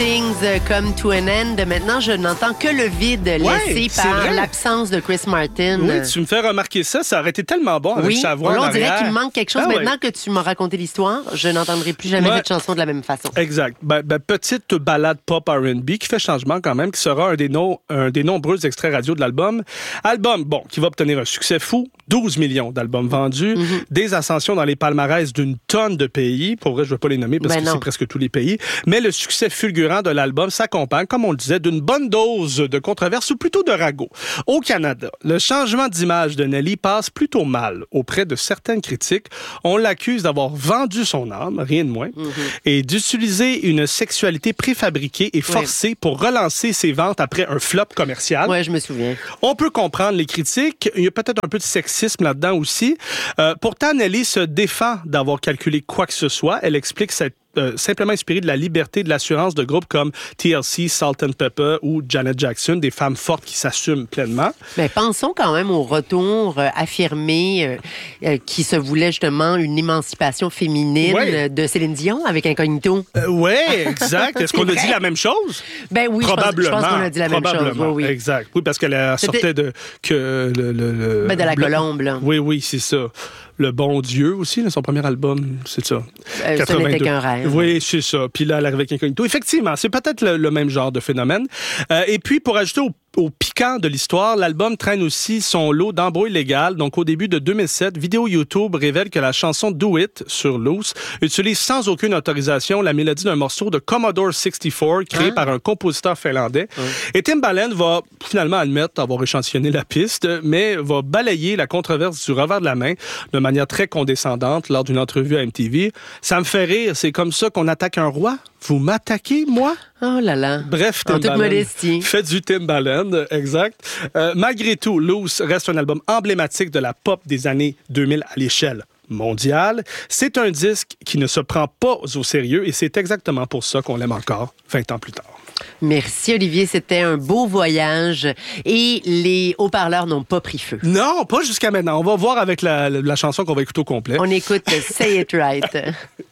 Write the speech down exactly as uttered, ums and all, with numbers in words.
Things Come to an End. Maintenant, je n'entends que le vide laissé Ouais, par vrai. l'absence de Chris Martin. Oui, tu me fais remarquer ça. Ça aurait été tellement bon avec Oui, sa voix là, en on dirait arrière. qu'il me manque quelque chose. Ah, Maintenant ouais. que tu m'as raconté l'histoire, je n'entendrai plus jamais Ouais. cette chanson de la même façon. Exact. Ben, ben, petite balade pop R and B qui fait changement quand même, qui sera un des, no- un des nombreux extraits radio de l'album. Album, bon, qui va obtenir un succès fou, douze millions d'albums vendus, Mm-hmm. des ascensions dans les palmarès d'une tonne de pays. Pour vrai, je ne vais pas les nommer parce Ben que non. c'est presque tous les pays. Mais le succès fulgurant de l'album s'accompagne, comme on le disait, d'une bonne dose de controverse ou plutôt de ragots. Au Canada, le changement d'image de Nelly passe plutôt mal auprès de certaines critiques. On l'accuse d'avoir vendu son âme, rien de moins, Mm-hmm. et d'utiliser une sexualité préfabriquée et forcée pour relancer ses ventes après un flop commercial. Oui, je me souviens. On peut comprendre les critiques. Il y a peut-être un peu de sexisme là-dedans aussi. Euh, pourtant, Nelly se défend d'avoir calculé quoi que ce soit. Elle explique s'être euh, simplement inspirée de la liberté de l'assurance de groupes comme T L C, Salt and Pepper ou Janet Jackson, des femmes fortes qui s'assument pleinement. Mais pensons quand même au retour euh, affirmé euh, euh, qui se voulait justement une émancipation féminine Ouais. euh, de Céline Dion avec Incognito. Euh, oui, exact. Est-ce C'est qu'on a vrai. dit la même chose? Ben oui, je pense, je Probablement. pense qu'on a dit la même chose. Probablement. Oui, oui. Exact. Oui, parce qu'elle euh, C'était- sortait de... Que le, le, le- Ben, de la le- colombe, là. Oui, oui, c'est ça. Le Bon Dieu aussi, là, son premier album, c'est ça. Euh, ce n'était qu'un rêve. Oui, c'est ça. Puis là, elle arrive avec Incognito. Effectivement, c'est peut-être le, le même genre de phénomène. Euh, et puis, pour ajouter au Au piquant de l'histoire, l'album traîne aussi son lot d'embrouilles légales. Donc, au début de deux mille sept, vidéo YouTube révèle que la chanson Do It sur Loose utilise sans aucune autorisation la mélodie d'un morceau de Commodore soixante-quatre créé Hein? par un compositeur finlandais. Et Timbaland va finalement admettre avoir échantillonné la piste, mais va balayer la controverse du revers de la main de manière très condescendante lors d'une entrevue à M T V. Ça me fait rire. C'est comme ça qu'on attaque un roi? Vous m'attaquez, moi? Oh là là. Bref, En toute Timbaland. modestie. Fait du Timbaland, exact. Euh, malgré tout, Loose reste un album emblématique de la pop des années deux mille à l'échelle mondiale. C'est un disque qui ne se prend pas au sérieux et c'est exactement pour ça qu'on l'aime encore vingt ans plus tard. Merci Olivier, c'était un beau voyage et les haut-parleurs n'ont pas pris feu. Non, pas jusqu'à maintenant. On va voir avec la, la chanson qu'on va écouter au complet. On écoute Say It Right.